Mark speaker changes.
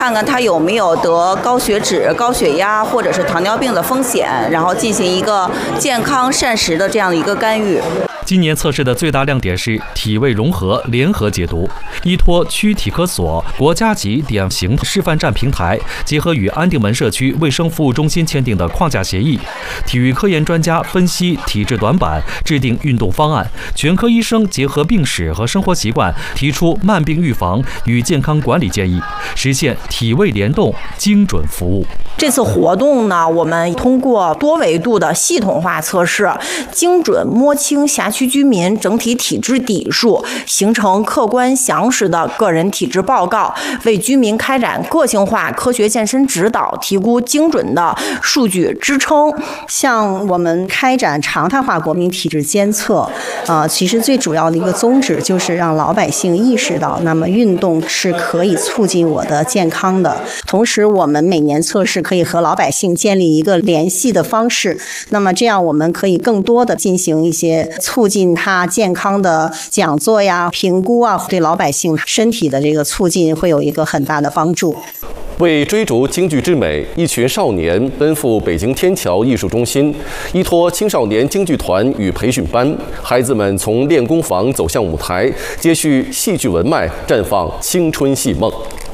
Speaker 1: 看看他有没有得高血脂、高血压或者是糖尿病的风险，然后进行一个健康膳食的这样的一个干预。
Speaker 2: 今年测试的最大亮点是体位融合联合解读，依托区体科所国家级典型示范站平台，结合与安定门社区卫生服务中心签订的框架协议，体育科研专家分析体质短板，制定运动方案，全科医生结合病史和生活习惯，提出慢病预防与健康管理建议，实现体位联动精准服务。
Speaker 3: 这次活动呢，我们通过多维度的系统化测试，精准摸清辖区居民整体体质底数，形成客观详实的个人体质报告，为居民开展个性化科学健身指导提供精准的数据支撑。
Speaker 4: 像我们开展常态化国民体质监测，其实最主要的一个宗旨就是让老百姓意识到，那么运动是可以促进我的健康的。同时，我们每年测试可以和老百姓建立一个联系的方式，那么这样我们可以更多的进行一些促进他健康的讲座呀、评估啊，对老百姓身体的这个促进会有一个很大的帮助。
Speaker 5: 为追逐京剧之美，一群少年奔赴北京天桥艺术中心，依托青少年京剧团与培训班，孩子们从练功房走向舞台，接续戏剧文脉，绽放青春戏梦。